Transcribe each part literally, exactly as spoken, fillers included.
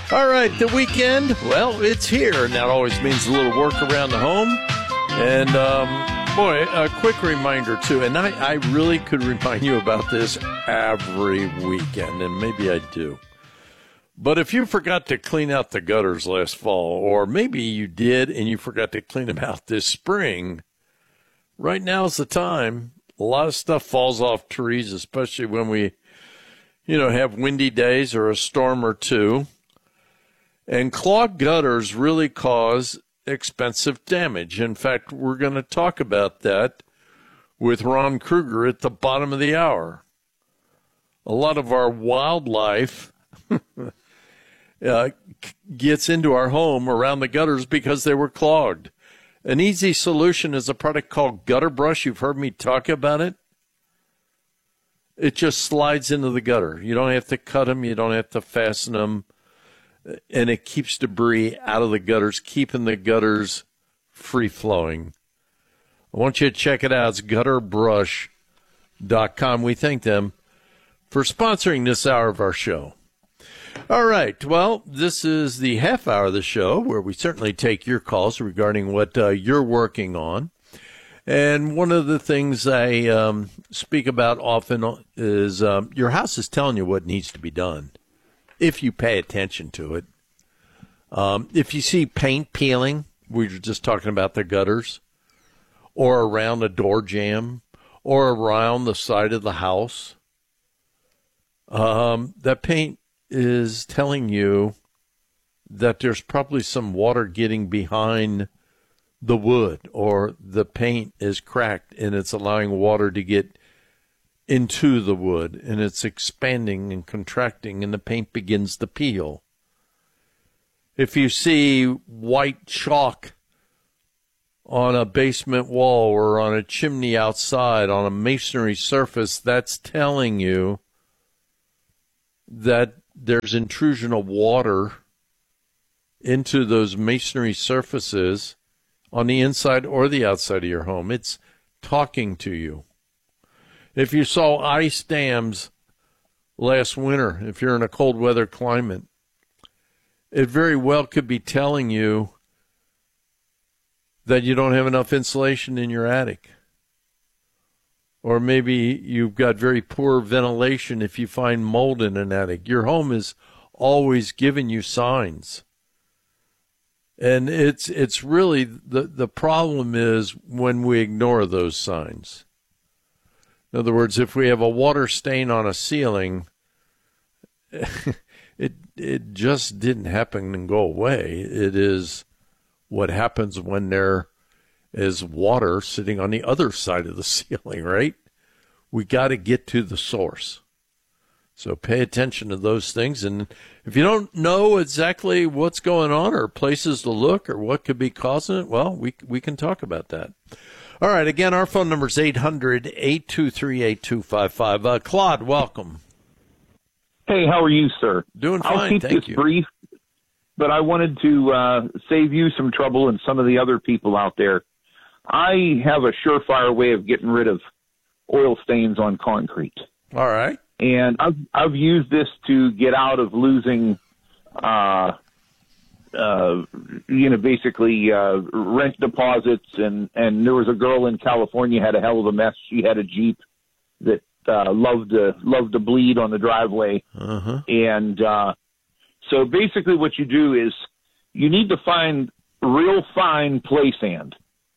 All right, the weekend, well, it's here, and that always means a little work around the home. And, um, boy, a quick reminder, too, and I, I really could remind you about this every weekend, and maybe I do. But if you forgot to clean out the gutters last fall, or maybe you did and you forgot to clean them out this spring, right now's the time. A lot of stuff falls off trees, especially when we, you know, have windy days or a storm or two. And clogged gutters really cause expensive damage. In fact, we're going to talk about that with Ron Kruger at the bottom of the hour. A lot of our wildlife uh, gets into our home around the gutters because they were clogged. An easy solution is a product called Gutter Brush. You've heard me talk about it. It just slides into the gutter. You don't have to cut them. You don't have to fasten them. And it keeps debris out of the gutters, keeping the gutters free-flowing. I want you to check it out. It's gutter brush dot com. We thank them for sponsoring this hour of our show. All right. Well, this is the half hour of the show where we certainly take your calls regarding what uh, you're working on. And one of the things I um, speak about often is um, your house is telling you what needs to be done. If you pay attention to it. Um, if you see paint peeling, we were just talking about the gutters, or around a door jamb, or around the side of the house, um, that paint is telling you that there's probably some water getting behind the wood, or the paint is cracked and it's allowing water to get into the wood, and it's expanding and contracting, and the paint begins to peel. If you see white chalk on a basement wall or on a chimney outside on a masonry surface, that's telling you that there's intrusion of water into those masonry surfaces on the inside or the outside of your home. It's talking to you. If you saw ice dams last winter, if you're in a cold weather climate, it very well could be telling you that you don't have enough insulation in your attic. Or maybe you've got very poor ventilation if you find mold in an attic. Your home is always giving you signs. And it's it's really, the, the problem is when we ignore those signs. In other words, if we have a water stain on a ceiling, it it just didn't happen and go away. It is what happens when there is water sitting on the other side of the ceiling, right? We got to get to the source. So pay attention to those things. And if you don't know exactly what's going on or places to look or what could be causing it, well, we we can talk about that. All right, again, our phone number is eight hundred, eight two three, eight two five five. Uh, Claude, welcome. Hey, how are you, sir? Doing fine, I'll keep thank this you. brief, but I wanted to uh, save you some trouble and some of the other people out there. I have a surefire way of getting rid of oil stains on concrete. All right. And I've, I've used this to get out of losing uh Uh, you know, basically uh, rent deposits, and, and there was a girl in California had a hell of a mess. She had a Jeep that uh, loved to loved to bleed on the driveway, uh-huh. and uh, so basically, what you do is you need to find real fine play sand.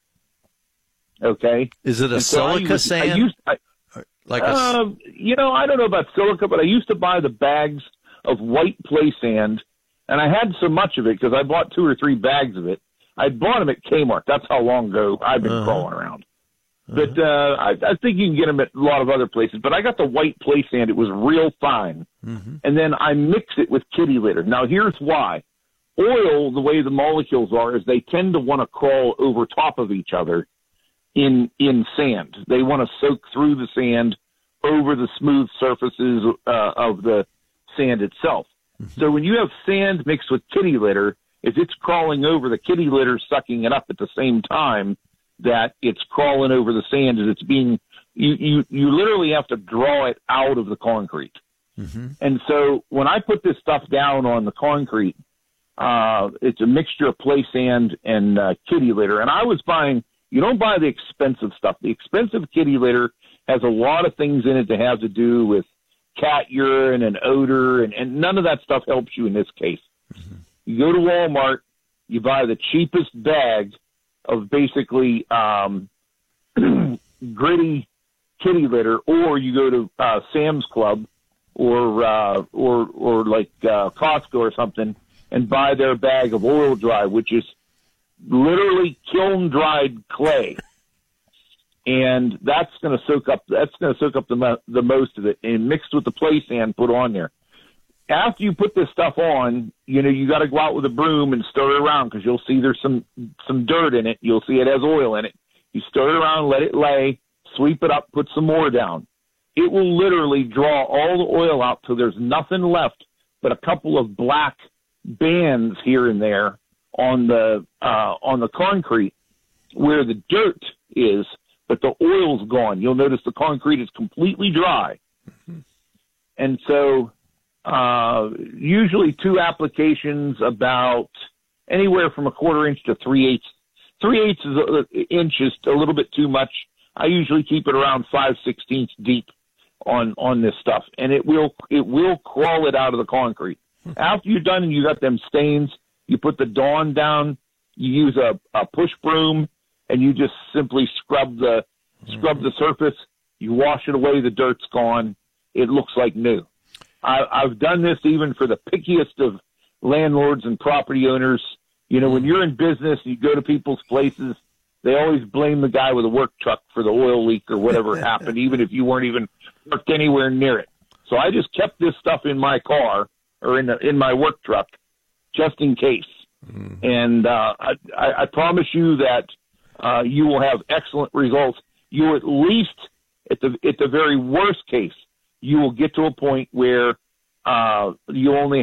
Okay, is it a and so silica I used, sand? I used, I, like a... uh, you know, I don't know about silica, but I used to buy the bags of white play sand. And I had so much of it because I bought two or three bags of it. I bought them at Kmart. That's how long ago I've been uh-huh. crawling around. Uh-huh. But uh, I, I think you can get them at a lot of other places. But I got the white play sand. It was real fine. Mm-hmm. And then I mix it with kitty litter. Now, here's why. Oil, the way the molecules are, is they tend to want to crawl over top of each other in in sand. They want to soak through the sand over the smooth surfaces uh, of the sand itself. So when you have sand mixed with kitty litter, if it's crawling over, the kitty litter sucking it up at the same time that it's crawling over the sand as it's being, you, you, you literally have to draw it out of the concrete. Mm-hmm. And so when I put this stuff down on the concrete, uh, it's a mixture of play sand and uh, kitty litter. And I was buying, you don't buy the expensive stuff. The expensive kitty litter has a lot of things in it that have to do with cat urine and odor, and, and none of that stuff helps you in this case. Mm-hmm. You go to Walmart, you buy the cheapest bag of basically um, gritty kitty litter, or you go to uh, Sam's Club or uh, or or like uh, Costco or something and buy their bag of Oil Dry, which is literally kiln dried clay, and that's going to soak up that's going to soak up the mo- the most of it, and mixed with the play sand put on there. After you put this stuff on, you know, you got to go out with a broom and stir it around, because you'll see there's some some dirt in it. You'll see it has oil in it. You stir it around, let it lay, sweep it up, put some more down. It will literally draw all the oil out till there's nothing left but a couple of black bands here and there on the uh, on the concrete where the dirt is, but the oil's gone. You'll notice the concrete is completely dry. Mm-hmm. And so uh, usually two applications, about anywhere from a quarter inch to three eighths. Three eighths is a, inch is a little bit too much. I usually keep it around five sixteenths deep on on this stuff, and it will it will crawl it out of the concrete. After you're done and you got them stains, you put the Dawn down. You use a, a push broom, and you just simply scrub the scrub the surface. You wash it away. The dirt's gone. It looks like new. I, I've done this even for the pickiest of landlords and property owners. You know, when you're in business, you go to people's places, they always blame the guy with a work truck for the oil leak or whatever happened, even if you weren't even worked anywhere near it. So I just kept this stuff in my car or in the, in my work truck just in case. Mm-hmm. And uh, I, I, I promise you that uh, you will have excellent results. You at least, at the at the very worst case, you will get to a point where uh, you only